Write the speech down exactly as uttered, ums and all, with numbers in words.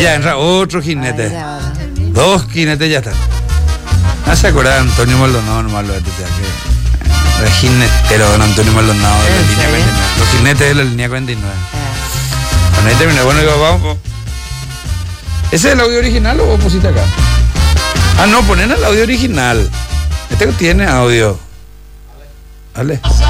ya entra otro jinete. Ay, ya, ahora. Dos jinetes ya están. No se acuerda de Antonio Maldonado, nomás lo de que el jinetero don Antonio Maldonado de la ¿En línea serio? cuarenta y nueve. Los jinetes de la línea cuarenta y nueve. Ah. Bueno, ahí terminé. Bueno, digo, vamos. ¿Ese es el audio original o vos pusiste acá? Ah, no, ponen el audio original. Este tiene audio. ¿Vale?